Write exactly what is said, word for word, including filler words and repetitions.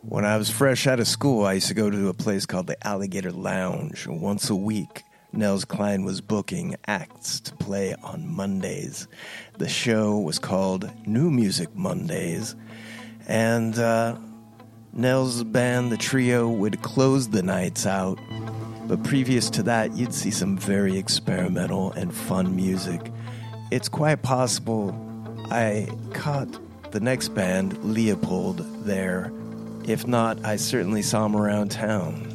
When I was fresh out of school, I used to go to a place called the Alligator Lounge. Once a week, Nels Cline was booking acts to play on Mondays. The show was called New Music Mondays, and uh, Nels' band, the trio, would close the nights out. But previous to that, you'd see some very experimental and fun music. It's quite possible I caught the next band, Leopold, there. If not, I certainly saw him around town.